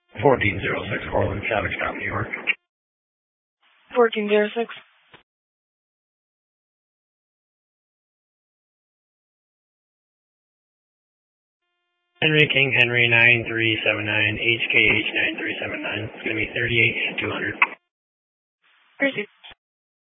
1406 Orland, Cabbagetown, New York. 1406. Henry King, Henry 9379, HKH 9379. It's going to be 38 200. Proceed.